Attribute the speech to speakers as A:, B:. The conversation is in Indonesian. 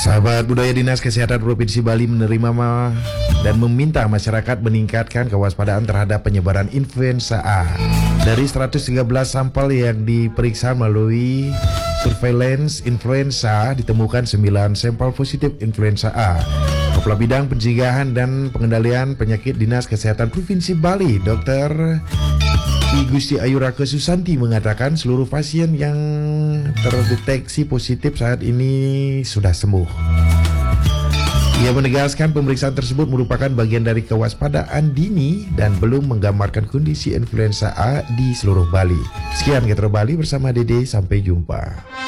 A: Sahabat budaya, Dinas Kesehatan Provinsi Bali menerima dan meminta masyarakat meningkatkan kewaspadaan terhadap penyebaran influenza A. Dari 113 sampel yang diperiksa melalui surveillance influenza, ditemukan 9 sampel positif influenza A. Kepala Bidang Pencegahan dan Pengendalian Penyakit Dinas Kesehatan Provinsi Bali, Dr. I Gusti Ayurake Susanti, mengatakan seluruh pasien yang terdeteksi positif saat ini sudah sembuh. Ia menegaskan pemeriksaan tersebut merupakan bagian dari kewaspadaan dini dan belum menggambarkan kondisi influenza A di seluruh Bali. Sekian Getro Bali bersama Dede, sampai jumpa.